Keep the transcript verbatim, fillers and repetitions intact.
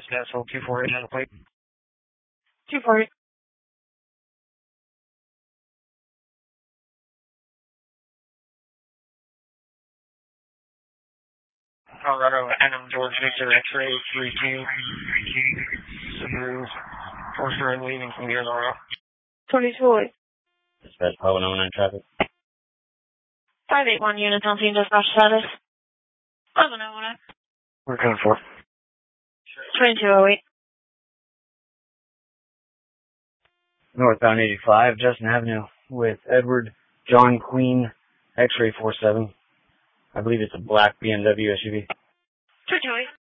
That's all two four eight on the plate. two four eight. Colorado, Adam George Victor X-ray three two. Subaru, four zero leaving from the Aurora. twenty-two. Dispatch Power one nine traffic. five eight one units on scene, dispatch status. eleven oh one. We're coming for. twenty-two oh eight. Northbound eighty-five, Justin Avenue, with Edward John Queen, X-ray four seven. I believe it's a black B M W S U V. two two eight.